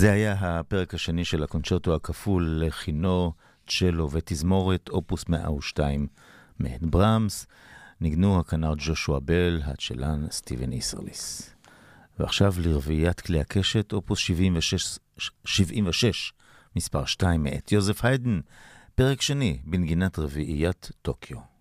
זה היה הפרק השני של הקונצ'רטו הכפול לכינור, צ'לו ותזמורת, אופוס 102 מאת ברמס. ניגנו הכנר ג'ושוע בל, הצ'לן סטיבן איסרליס. ועכשיו לרביעיית כלי הקשת, אופוס 76 מספר 2 מאת יוזף היידן, פרק שני בנגינת רביעיית טוקיו.